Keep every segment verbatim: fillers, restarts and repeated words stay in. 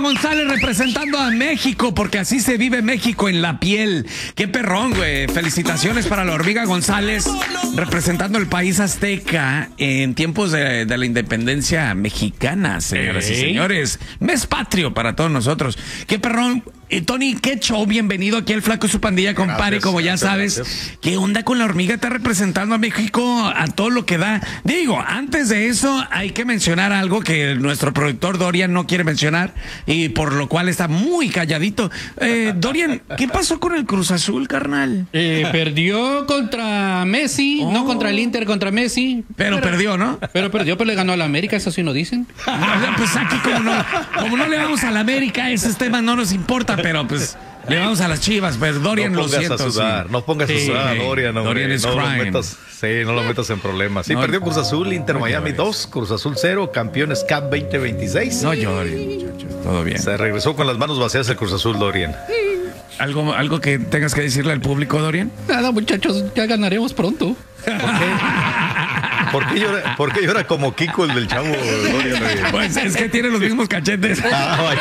González representando a México, porque así se vive México en la piel. Qué perrón, güey. Felicitaciones para la hormiga González, representando el país azteca en tiempos de, de la independencia mexicana, señoras ¿Eh? y señores. Mes patrio para todos nosotros. Qué perrón. Eh, Tony, qué show, bienvenido aquí al Flaco y su pandilla, compadre, Gracias, como ya gracias, sabes. gracias. ¿Qué onda con la hormiga? Está representando a México a todo lo que da. Digo, antes de eso hay que mencionar algo que nuestro productor Dorian no quiere mencionar y por lo cual está muy calladito. Eh, Dorian, ¿qué pasó con el Cruz Azul, carnal? Eh, perdió contra Messi, Oh. no contra el Inter, contra Messi. Pero perdió, ¿no? Pero perdió, pero le ganó a la América, eso sí nos dicen. Pues aquí como no, como no le vamos a la América, esos temas no nos importa, pero pues le vamos a las Chivas, pero Dorian, No lo pongas siento. a sudar, Sí. no pongas Sí, a sudar, hey, Dorian. hombre, Dorian is no lo crying. metas, sí, no lo metas en problemas. Sí, No, perdió Cruz Azul, Inter no Miami llores. dos, Cruz Azul cero, campeones Cup veinte veintiséis. No llores, muchachos, todo bien. Se regresó con las manos vacías el Cruz Azul, Dorian. ¿Algo, algo que tengas que decirle al público, Dorian? Nada, muchachos, ya ganaremos pronto. ¿Por qué llora, por qué llora como Kiko, el del chavo, Dorian? Pues es que tiene los mismos cachetes. Ah,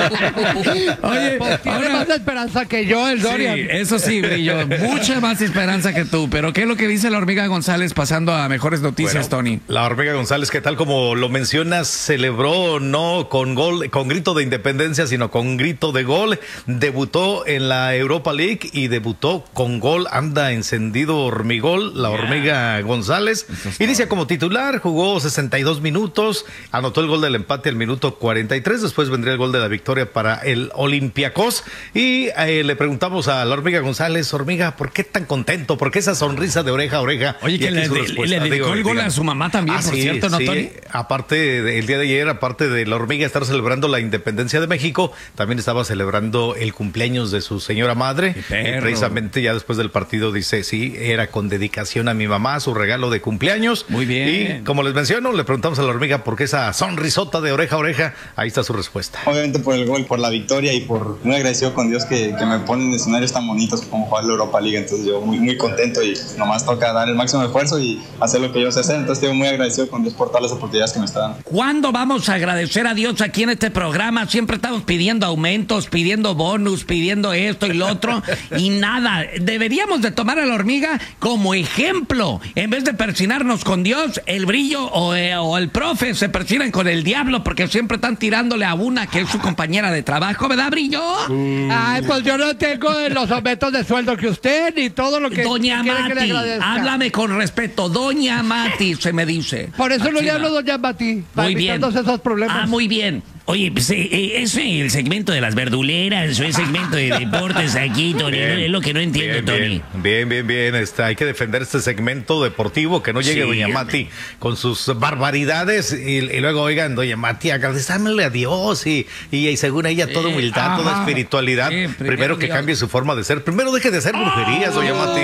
vaya. Oye, Tiene ahora, más esperanza que yo, el Dorian. sí, eso sí, Brillo. Mucha más esperanza que tú. Pero ¿qué es lo que dice la hormiga González pasando a mejores noticias, Bueno, Tony? La hormiga González, que tal como lo mencionas, celebró no con gol, con grito de independencia, sino con grito de gol. Debutó en la Europa League y debutó con gol. Anda encendido hormigol, la hormiga González. Inicia como titular, jugó sesenta y dos minutos, anotó el gol del empate al minuto cuarenta y tres. Después vendría el gol de la victoria para el Olympiacos. Y eh, le preguntamos a la hormiga González, hormiga, ¿por qué tan contento? ¿Por qué esa sonrisa de oreja a oreja? Oye, Y que aquí le, su le- respuesta. le dedicó Digo, el gol diga. a su mamá también, Ah, por sí, cierto, ¿no, sí. Tony? Aparte del día de ayer, aparte de la hormiga estar celebrando la independencia de México, también estaba celebrando el cumpleaños de su señora madre. perro. Y precisamente ya después del partido dice, sí, era con dedicación a mi mamá, su regalo de cumpleaños. Muy bien. Y como les menciono, le preguntamos a la hormiga por qué esa sonrisota de oreja a oreja. Ahí está su respuesta. Obviamente por el gol, por la victoria y por muy agradecido con Dios que, que me pone en escenarios tan bonitos como jugar la Europa League. Entonces yo muy, muy contento y nomás toca dar el máximo esfuerzo y hacer lo que yo sé hacer. Entonces estoy muy agradecido con Dios por todas las oportunidades que me está dando. ¿Cuándo vamos a agradecer a Dios aquí en este programa? Siempre estamos pidiendo aumentos, pidiendo bonus, pidiendo esto y lo otro y nada. Deberíamos de tomar a la hormiga como ejemplo. En vez de persinarnos con Dios, el Brillo o, eh, o el profe se persinan con el diablo porque siempre están tirándole a una que es su compañera de trabajo, ¿verdad, Brillo? Ay, pues yo no tengo los aumentos de sueldo que usted ni todo lo que Doña quiere que le Mati, agradezca. háblame con respeto. Doña Mati, se me dice. Por eso lo Así llamo va. Doña Mati, para Muy bien. evitarnos esos problemas. Ah, muy bien. Oye, pues eh, eh, eso es el segmento de las verduleras, o el segmento de deportes aquí, Tony. Bien, Es lo que no entiendo, bien, Tony. Bien, bien, bien, bien. Este, hay que defender este segmento deportivo, que no llegue Sí, Doña hombre. Mati con sus barbaridades y, y luego, oigan, Doña Mati, agradezcámosle a Dios y, y, y según ella toda Eh, humildad, toda ajá. espiritualidad. Sí, primero primero que Dios. cambie su forma de ser. Primero deje de hacer brujerías, Doña Mati.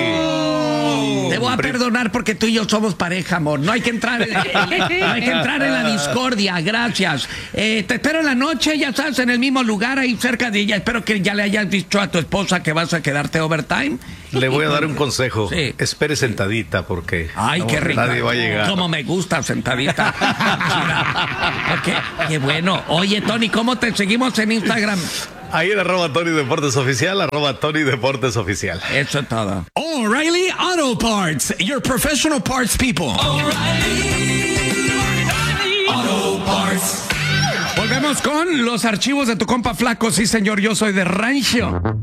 Te voy a Pri- perdonar porque tú y yo somos pareja, amor. No hay que entrar en, no hay que entrar en la discordia. Gracias. Eh, te espero en la noche, ya sabes, en el mismo lugar, ahí cerca de ella. Espero que ya le hayas dicho a tu esposa que vas a quedarte overtime. Le voy a dar un consejo. Sí. Espere sentadita porque Ay, no, qué rico. nadie va a llegar. Como me gusta, sentadita. qué, qué bueno. Oye, Tony, ¿cómo te seguimos en Instagram? Ahí en arroba Tony Deportes Oficial, arroba Tony Deportes Oficial. Eso es todo. O'Reilly Auto Parts, your professional parts people. O'Reilly Auto Parts. Volvemos con los archivos de tu compa Flaco. Sí, señor, yo soy de rancho.